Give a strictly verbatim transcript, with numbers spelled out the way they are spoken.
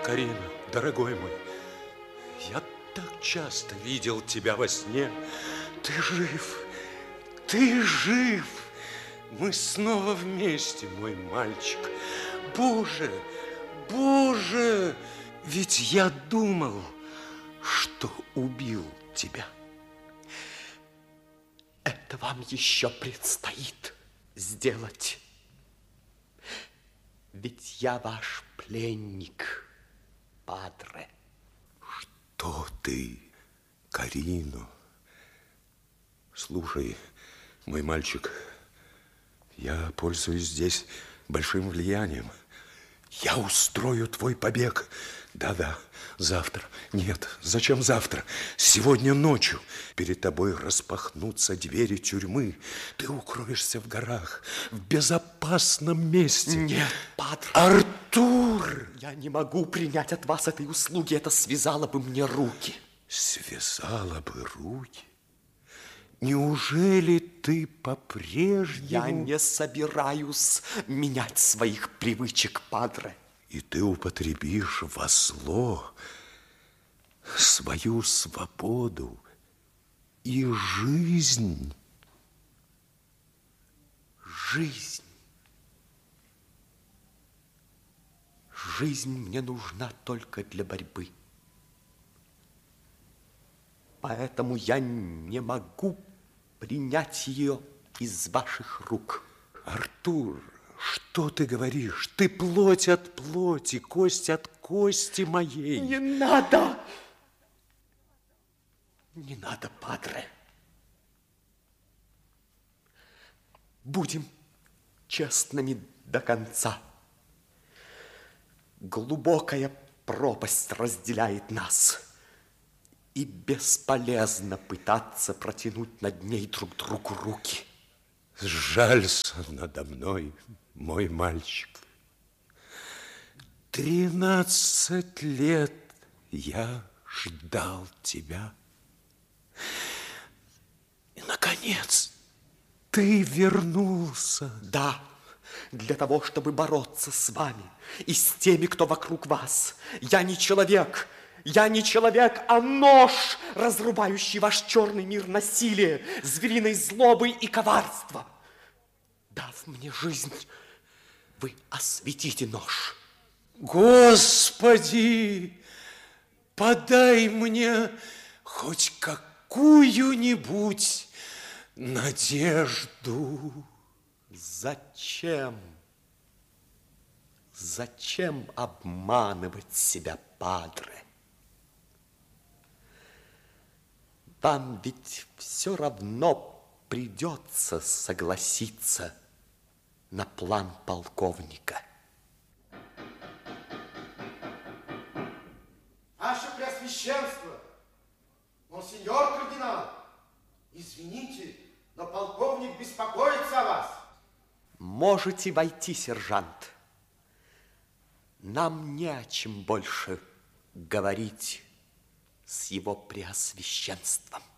Карина, дорогой мой, я так часто видел тебя во сне. Ты жив, ты жив. Мы снова вместе, мой мальчик. Боже, Боже, ведь я думал, что убил тебя. Это вам еще предстоит сделать. Ведь я ваш пленник, падре. Что ты, Карино? Слушай, мой мальчик, я пользуюсь здесь большим влиянием. Я устрою твой побег. Да-да, завтра. Нет, зачем завтра? Сегодня ночью перед тобой распахнутся двери тюрьмы. Ты укроешься в горах, в безопасном месте. Нет, падре. Артур! Я не могу принять от вас этой услуги. Это связало бы мне руки. Связало бы руки? Неужели ты по-прежнему... Я не собираюсь менять своих привычек, падре. И ты употребишь во зло свою свободу и жизнь. Жизнь. Жизнь мне нужна только для борьбы. Поэтому я не могу принять ее из ваших рук. Артур, что ты говоришь? Ты плоть от плоти, кость от кости моей. Не надо! Не надо, падре. Будем честными до конца. Глубокая пропасть разделяет нас. И бесполезно пытаться протянуть над ней друг другу руки. Сжалься надо мной, мой мальчик. Тринадцать лет я ждал тебя. И, наконец, ты вернулся. Да, для того, чтобы бороться с вами и с теми, кто вокруг вас. Я не человек. Я не человек, а нож, разрубающий ваш черный мир насилия, звериной злобы и коварства. Дав мне жизнь, вы осветите нож. Господи, подай мне хоть какую-нибудь надежду. Зачем? Зачем обманывать себя, падре? Вам ведь все равно придется согласиться на план полковника. Ваше Преосвященство, монсеньор кардинал, извините, но полковник беспокоится о вас. Можете войти, сержант. Нам не о чем больше говорить с его Преосвященством.